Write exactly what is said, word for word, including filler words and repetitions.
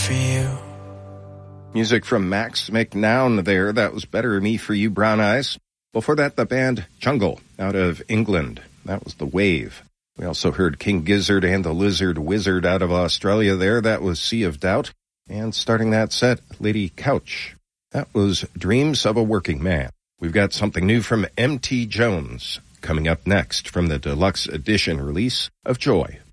for you. Music from Max McNown there. That was Better Me for You, Brown Eyes. Before that, the band Jungle out of England. That was The Wave. We also heard King Gizzard and the Lizard Wizard out of Australia there. That was Sea of Doubt. And starting that set, Lady Couch. That was Dreams of a Working Man. We've got something new from M T Jones coming up next from the deluxe edition release of Joy.